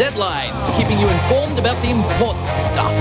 Z-Lines, keeping you informed about the important stuff.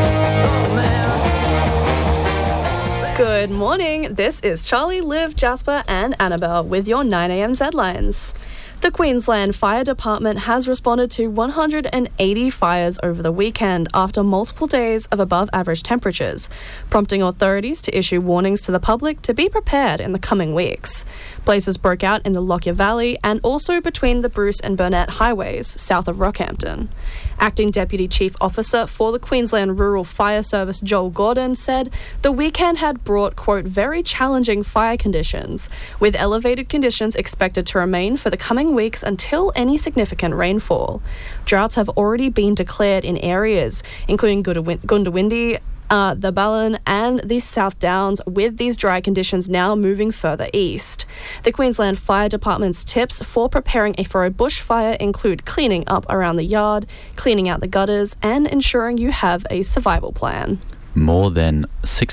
Good morning, this is Charlie, Liv, Jasper and Annabelle with your 9am Z-Lines. The Queensland Fire Department has responded to 180 fires over the weekend after multiple days of above-average temperatures, prompting authorities to issue warnings to the public to be prepared in the coming weeks. Blazes broke out in the Lockyer Valley and also between the Bruce and Burnett highways, south of Rockhampton. Acting Deputy Chief Officer for the Queensland Rural Fire Service, Joel Gordon, said the weekend had brought, quote, very challenging fire conditions, with elevated conditions expected to remain for the coming weeks until any significant rainfall. Droughts have already been declared in areas including Goondiwindi, the Ballan and the South Downs, with these dry conditions now moving further east. The Queensland Fire Department's tips for preparing for a bushfire include cleaning up around the yard, cleaning out the gutters and ensuring you have a survival plan. More than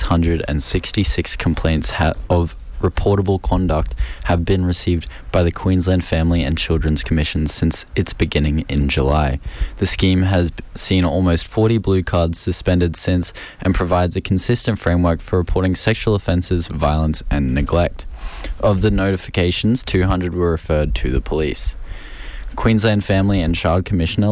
666 complaints of reportable conduct have been received by the Queensland Family and Children's Commission since its beginning in July. The scheme has seen almost 40 blue cards suspended since and provides a consistent framework for reporting sexual offences, violence and neglect. Of the notifications, 200 were referred to the police. Queensland Family and Child Commissioner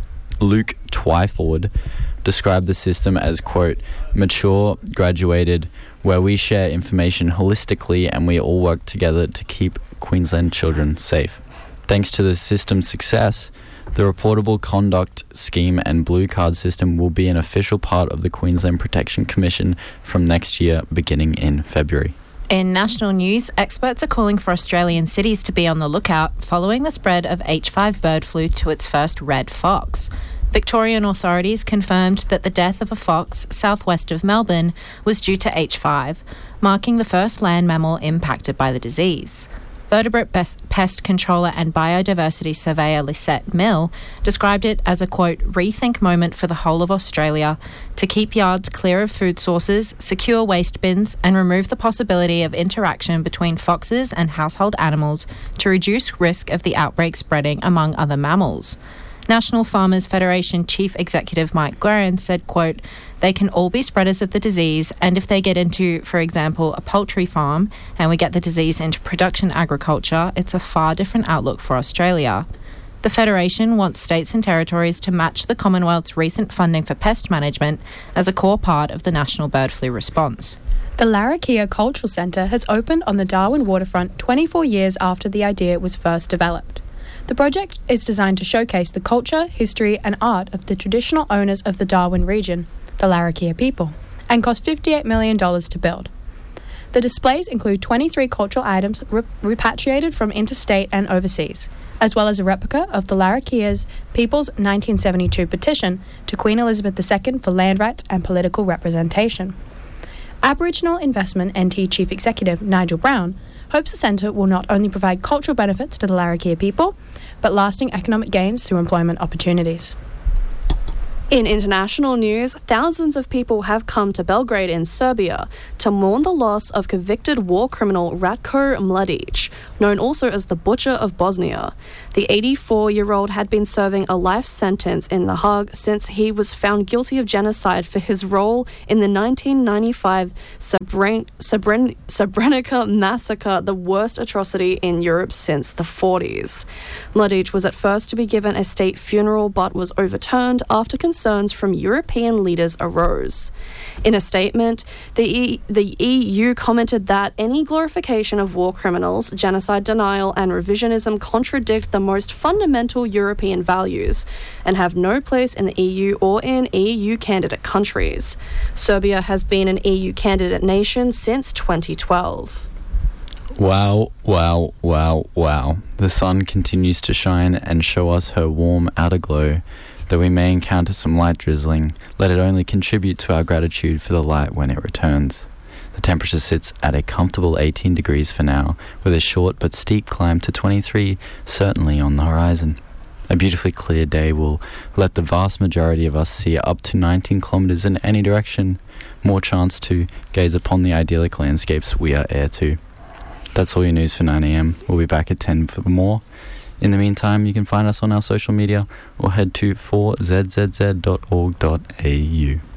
Luke Twyford described the system as, quote, mature, graduated, where we share information holistically and we all work together to keep Queensland children safe. Thanks to the system's success, the reportable conduct scheme and blue card system will be an official part of the Queensland Protection Commission from next year, beginning in February. In national news, experts are calling for Australian cities to be on the lookout following the spread of H5 bird flu to its first red fox. Victorian authorities confirmed that the death of a fox southwest of Melbourne was due to H5, marking the first land mammal impacted by the disease. Vertebrate pest controller and biodiversity surveyor Lisette Mill described it as a, quote, rethink moment for the whole of Australia to keep yards clear of food sources, secure waste bins and remove the possibility of interaction between foxes and household animals to reduce risk of the outbreak spreading among other mammals. National Farmers Federation Chief Executive Mike Guerin said, quote, they can all be spreaders of the disease, and if they get into, for example, a poultry farm and we get the disease into production agriculture, it's a far different outlook for Australia. The Federation wants states and territories to match the Commonwealth's recent funding for pest management as a core part of the national bird flu response. The Larrakia Cultural Centre has opened on the Darwin waterfront 24 years after the idea was first developed. The project is designed to showcase the culture, history and art of the traditional owners of the Darwin region, the Larrakia people, and cost $58 million to build. The displays include 23 cultural items repatriated from interstate and overseas, as well as a replica of the Larrakia's People's 1972 petition to Queen Elizabeth II for land rights and political representation. Aboriginal Investment NT Chief Executive Nigel Brown hopes the centre will not only provide cultural benefits to the Larrakia people, but lasting economic gains through employment opportunities. In international news, thousands of people have come to Belgrade in Serbia to mourn the loss of convicted war criminal Ratko Mladic, known also as the Butcher of Bosnia. The 84-year-old had been serving a life sentence in The Hague since he was found guilty of genocide for his role in the 1995 Srebrenica massacre, the worst atrocity in Europe since the 40s. Mladic was at first to be given a state funeral but was overturned after concerns from European leaders arose. In a statement, the EU commented that any glorification of war criminals, genocide denial and revisionism contradict the most fundamental European values and have no place in the EU or in EU candidate countries. Serbia has been an EU candidate nation since 2012. Wow, wow, wow, wow. The sun continues to shine and show us her warm outer glow. Though we may encounter some light drizzling, let it only contribute to our gratitude for the light when it returns. The temperature sits at a comfortable 18 degrees for now, with a short but steep climb to 23 certainly on the horizon. A beautifully clear day will let the vast majority of us see up to 19 kilometres in any direction, more chance to gaze upon the idyllic landscapes we are heir to. That's all your news for 9am. We'll be back at 10 for more. In the meantime, you can find us on our social media or head to 4zzz.org.au.